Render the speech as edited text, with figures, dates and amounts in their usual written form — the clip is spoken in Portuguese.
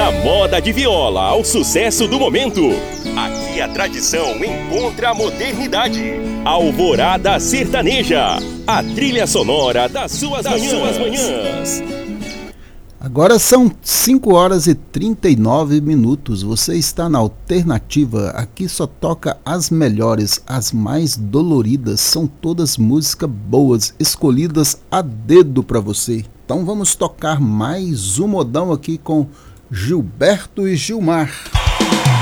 Da moda de viola ao sucesso do momento, aqui a tradição encontra a modernidade. Alvorada Sertaneja, a trilha sonora das suas manhãs. Agora são 5 horas e 39 minutos. Você está na Alternativa. Aqui só toca as melhores, as mais doloridas. São todas músicas boas, escolhidas a dedo para você. Então vamos tocar mais um modão aqui com Gilberto e Gilmar.